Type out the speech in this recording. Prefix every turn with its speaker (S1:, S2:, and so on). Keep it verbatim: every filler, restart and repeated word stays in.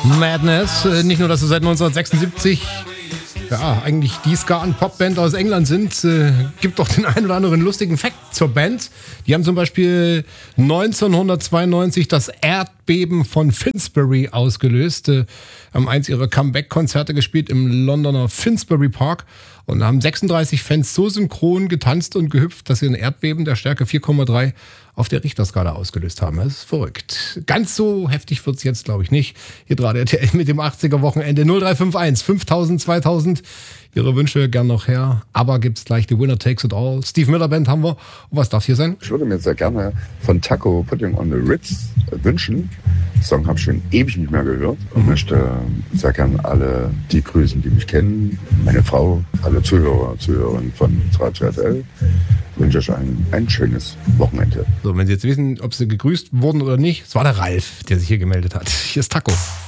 S1: Madness. Nicht nur, dass sie seit neunzehnhundertsechsundsiebzig ja, eigentlich die Ska- und Popband aus England sind, äh, gibt doch den einen oder anderen lustigen Fact zur Band. Die haben zum Beispiel neunzehnhundertzweiundneunzig das Erdbeben von Finsbury ausgelöst, äh, haben eins ihrer Comeback-Konzerte gespielt im Londoner Finsbury Park und haben sechsunddreißig Fans so synchron getanzt und gehüpft, dass sie ein Erdbeben der Stärke vier Komma drei auf der Richterskala ausgelöst haben. Das ist verrückt. Ganz so heftig wird's jetzt, glaube ich, nicht. Hier gerade R T L mit dem achtziger-Wochenende null drei fünf eins fünftausend, zweitausend. Ihre Wünsche gern noch her. Aber gibt's gleich The Winner Takes It All. Steve Miller Band haben wir. Und was darf hier sein?
S2: Ich würde mir sehr gerne von Taco Pudding on the Ritz wünschen. Den Song habe ich schon ewig nicht mehr gehört und mhm. möchte sehr gerne alle die grüßen, die mich kennen. Meine Frau, alle Zuhörer, Zuhörerinnen von Radio R T L. Wünsche euch ein, ein schönes Wochenende.
S1: So, wenn Sie jetzt wissen, ob Sie gegrüßt wurden oder nicht, es war der Ralf, der sich hier gemeldet hat. Hier ist Taco.